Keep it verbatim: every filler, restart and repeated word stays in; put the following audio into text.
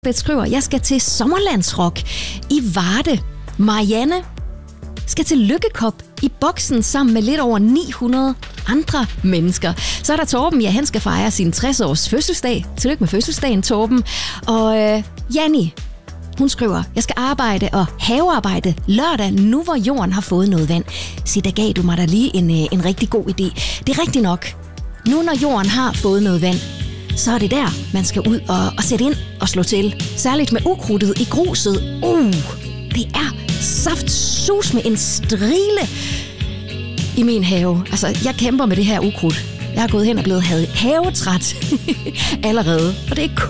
Beth skriver, jeg skal til Sommerlandsrock i Varde. Marianne skal til Lykkekop i Boksen sammen med lidt over ni hundrede andre mennesker. Så er der Torben, ja, han skal fejre sin tres års fødselsdag. Tillykke med fødselsdagen, Torben. Og øh, Janni, hun skriver, jeg skal arbejde og havearbejde lørdag, nu hvor jorden har fået noget vand. Så der gav du mig da lige en, en rigtig god idé. Det er rigtigt nok. Nu når jorden har fået noget vand, så er det der, man skal ud og, og sætte ind og slå til. Særligt med ukrudtet i gruset. Uh, det er saftsus med en strile i min have. Altså, jeg kæmper med det her ukrudt. Jeg har gået hen og blevet havetræt allerede. Og det er